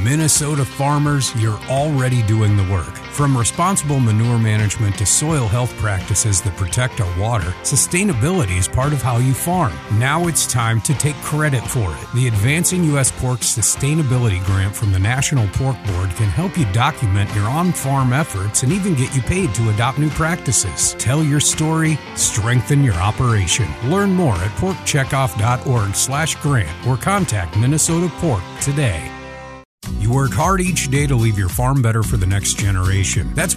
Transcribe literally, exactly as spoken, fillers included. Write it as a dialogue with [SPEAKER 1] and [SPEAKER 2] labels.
[SPEAKER 1] Minnesota farmers, you're already doing the work. From responsible manure management to soil health practices that protect our water, sustainability is part of how you farm. Now it's time to take credit for it. The Advancing U S Pork Sustainability Grant from the National Pork Board can help you document your on-farm efforts and even get you paid to adopt new practices. Tell your story, strengthen your operation. Learn more at pork checkoff dot org slash grant or contact Minnesota Pork today. You work hard each day to leave your farm better for the next generation. That's